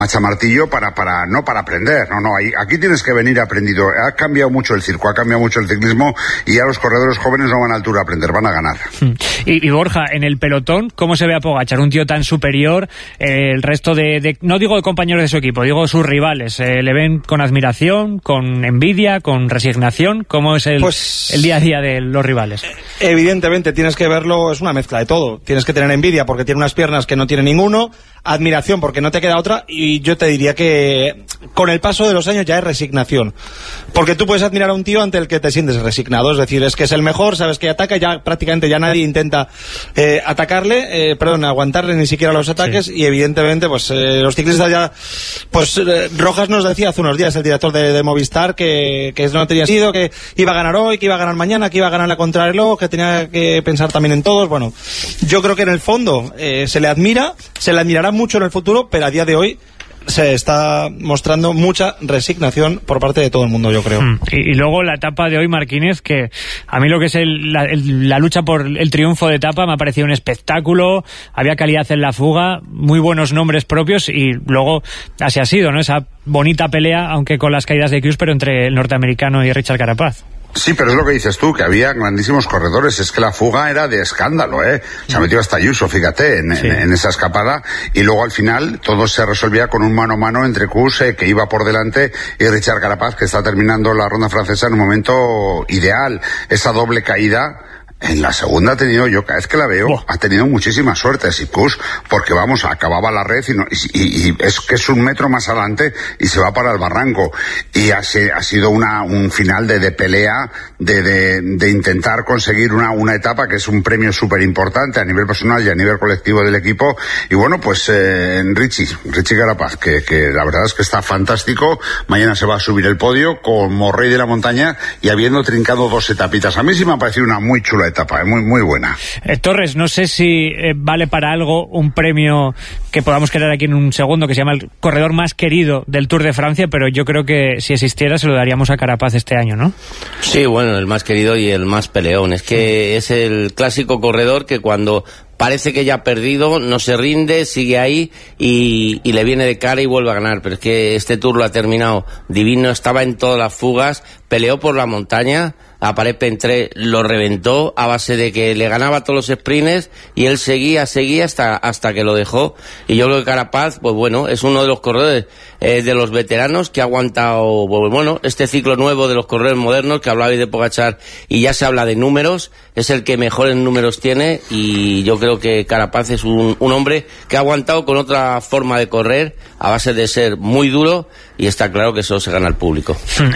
machamartillo para aprender. No, aquí tienes que venir aprendido. Ha cambiado mucho el circo, ha cambiado mucho el ciclismo y ya los corredores jóvenes no van a altura a aprender, van a ganar. Y Borja, en el pelotón, ¿cómo se ve a Pogačar? Un tío tan superior, el resto no digo de compañeros de su equipo, digo sus rivales. ¿Le ven con admiración, con envidia, con resignación? ¿Cómo es el día a día de los rivales? Evidentemente tienes que verlo, es una mezcla de todo. Tienes que tener envidia porque tiene unas piernas que no tiene ninguno, admiración porque no te queda otra, y yo te diría que con el paso de los años ya es resignación, porque tú puedes admirar a un tío ante el que te sientes resignado, es decir, es que es el mejor, sabes que ataca, ya prácticamente ya nadie intenta aguantarle ni siquiera los ataques, sí. Y evidentemente los ciclistas ya, Rojas nos decía hace unos días, el director de Movistar, que no tenía sentido, que iba a ganar hoy, que iba a ganar mañana, que iba a ganar la contrarreloj, que tenía que pensar también en todos. Bueno, yo creo que en el fondo se le admirará mucho en el futuro, pero a día de hoy se está mostrando mucha resignación por parte de todo el mundo, yo creo. Y luego la etapa de hoy, Marquínez, que a mí lo que es la lucha por el triunfo de etapa me ha parecido un espectáculo, había calidad en la fuga, muy buenos nombres propios, y luego así ha sido, ¿no? Esa bonita pelea, aunque con las caídas de Cruz, pero entre el norteamericano y Richard Carapaz. Sí, pero es lo que dices tú, que había grandísimos corredores. Es que la fuga era de escándalo, ¿eh? Se ha metido hasta Ayuso, fíjate, en esa escapada. Y luego al final todo se resolvía con un mano a mano entre Kuss, que iba por delante, y Richard Carapaz, que está terminando la ronda francesa en un momento ideal. Esa doble caída. En la segunda ha tenido, yo cada vez que la veo, ha tenido muchísima suerte Sipkus, porque acababa la red y es que es un metro más adelante y se va para el barranco. Y ha sido un final de pelea, de intentar conseguir una etapa que es un premio súper importante a nivel personal y a nivel colectivo del equipo. Y bueno, Richie Carapaz, que la verdad es que está fantástico. Mañana se va a subir el podio como rey de la montaña y habiendo trincado 2 etapitas. A mí sí me ha parecido una muy chula etapa, muy, muy buena. Torres, no sé si vale para algo un premio que podamos crear aquí en un segundo, que se llama el corredor más querido del Tour de Francia, pero yo creo que si existiera se lo daríamos a Carapaz este año, ¿no? Sí, bueno, el más querido y el más peleón. Es que es el clásico corredor que cuando parece que ya ha perdido, no se rinde, sigue ahí y le viene de cara y vuelve a ganar. Pero es que este Tour lo ha terminado divino, estaba en todas las fugas, peleó por la montaña, a Paré-Pentré lo reventó a base de que le ganaba todos los sprints y él seguía hasta que lo dejó. Y yo creo que Carapaz, pues bueno, es uno de los corredores de los veteranos que ha aguantado, bueno, este ciclo nuevo de los corredores modernos, que hablabais de Pogačar y ya se habla de números, es el que mejores números tiene, y yo creo que Carapaz es un hombre que ha aguantado con otra forma de correr a base de ser muy duro, y está claro que eso se gana al público.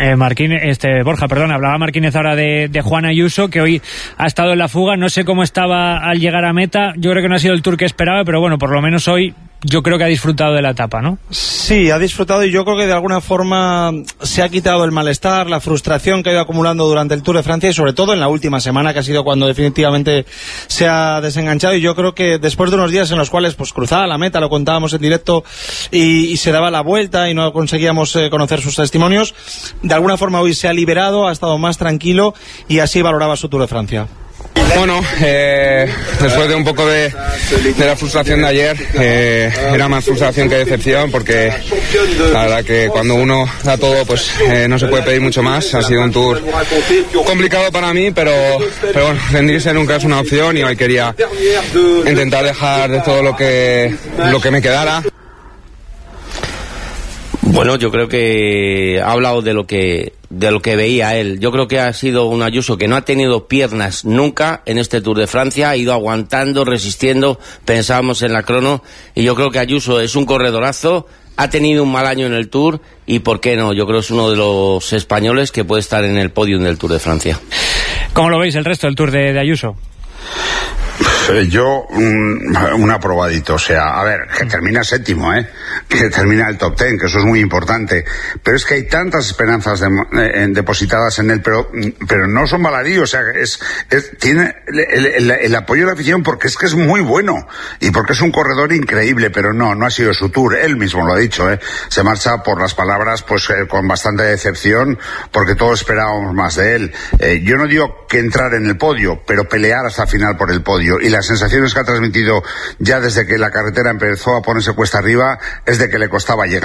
Borja, hablaba Marquínez ahora de Juan Ayuso, que hoy ha estado en la fuga. No sé cómo estaba al llegar a meta, yo creo que no ha sido el Tour que esperaba, pero bueno, por lo menos hoy yo creo que ha disfrutado de la etapa, ¿no? Sí, ha disfrutado, y yo creo que de alguna forma se ha quitado el malestar, la frustración que ha ido acumulando durante el Tour de Francia, y sobre todo en la última semana, que ha sido cuando definitivamente se ha desenganchado. Y yo creo que después de unos días en los cuales cruzaba la meta, lo contábamos en directo, y se daba la vuelta y no conseguíamos conocer sus testimonios, de alguna forma hoy se ha liberado, ha estado más tranquilo, y así valoraba su Tour de Francia. Bueno, después de un poco de la frustración de ayer, era más frustración que decepción, porque la verdad que cuando uno da todo, no se puede pedir mucho más. Ha sido un Tour complicado para mí, pero bueno, rendirse nunca es una opción, y hoy quería intentar dejar de todo lo que me quedara. Bueno, yo creo que ha hablado de lo que veía él. Yo creo que ha sido un Ayuso que no ha tenido piernas nunca en este Tour de Francia, ha ido aguantando, resistiendo, pensábamos en la crono, y yo creo que Ayuso es un corredorazo, ha tenido un mal año en el Tour, y por qué no, yo creo que es uno de los españoles que puede estar en el podium del Tour de Francia. ¿Cómo lo veis el resto del Tour de Ayuso? Yo, un aprobadito, o sea, a ver, que termina séptimo, que termina el top 10, que eso es muy importante, pero es que hay tantas esperanzas depositadas en él, pero no son baladíos, o sea, tiene el apoyo de la afición, porque es que es muy bueno, y porque es un corredor increíble, pero no ha sido su Tour, él mismo lo ha dicho, se marcha por las palabras, con bastante decepción, porque todos esperábamos más de él. Yo no digo que entrar en el podio, pero pelear hasta el final por el podio, y las sensaciones que ha transmitido ya desde que la carretera empezó a ponerse cuesta arriba es de que le costaba llegar.